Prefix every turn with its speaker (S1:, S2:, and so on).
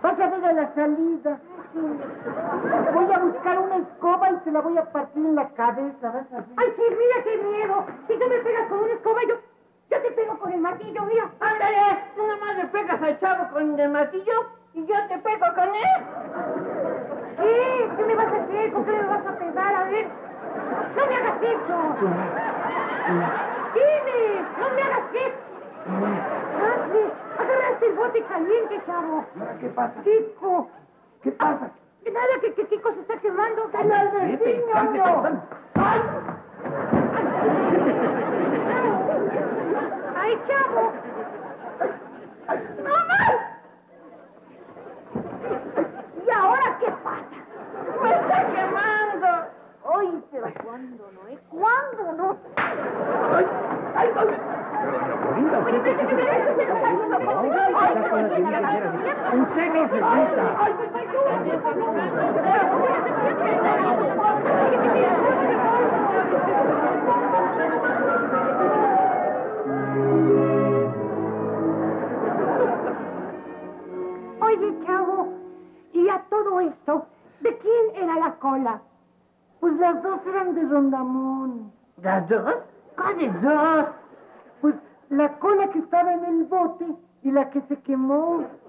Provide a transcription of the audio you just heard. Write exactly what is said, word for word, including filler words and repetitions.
S1: Vas a ver a la salida. Voy a buscar una escoba y te la voy a partir en la cabeza, vas a ver.
S2: Ay, sí, mira qué miedo. Si tú me pegas con una escoba, yo, yo te pego con el martillo, mira.
S3: Ándale, tú nomás le pegas al chavo con el martillo y yo te pego con él.
S2: ¿Qué? ¿Qué me vas a hacer? ¿Con qué me vas a pegar? A ver. No me hagas eso. Dime, no me hagas eso. Hazle, agarraste el bote caliente, chavo.
S1: ¿Qué pasa?
S2: Kiko.
S1: ¿Qué pasa?
S2: Que nada, que, que Kiko se está quemando.
S1: ¡Ay, Albertino! ¡Ay!
S2: ¡Ay, chavo! ¡Mamá! ¿Y ahora qué pasa?
S3: ¡Me está quemando!
S2: Ay, pero ¿cuándo no, eh? ¿Cuándo no?
S1: ¡Ay! ¡Ay! ¡Ay!
S2: Oye, vete, que me dejes, se nos está yendo como... ¡Ay, qué bonita!
S1: ¡Un seco se quita!
S2: ¡Ay, Oye, chavo, y a todo esto, ¿de quién era la cola?
S1: Pues las dos eran de Rondamón.
S3: ¿Las dos?
S1: ¿Cuáles dos? Pues la cola que estaba en el bote y la que se quemó.